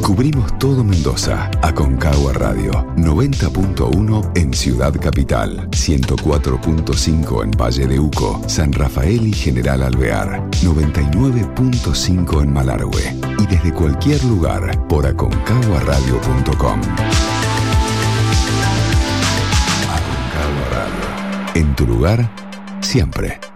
Cubrimos todo Mendoza. Aconcagua Radio, 90.1 en Ciudad Capital, 104.5 en Valle de Uco, San Rafael y General Alvear, 99.5 en Malargüe. Y desde cualquier lugar por aconcaguaradio.com. Aconcagua Radio. En tu lugar, siempre.